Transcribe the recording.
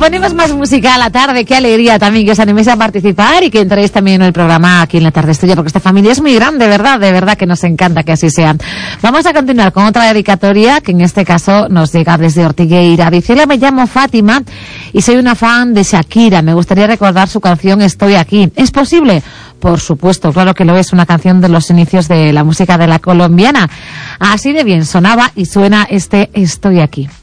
ponemos más música a la tarde. Qué alegría también que os animéis a participar y que entréis también en el programa aquí en La Tarde Estudia, porque esta familia es muy grande, ¿verdad? De verdad que nos encanta que así sea. Vamos a continuar con otra dedicatoria que en este caso nos llega desde Ortigueira. Dice: me llamo Fátima y soy una fan de Shakira. Me gustaría recordar su canción Estoy aquí. ¿Es posible? Por supuesto, claro que lo es, una canción de los inicios de la música de la colombiana. Así de bien sonaba y suena este Estoy aquí.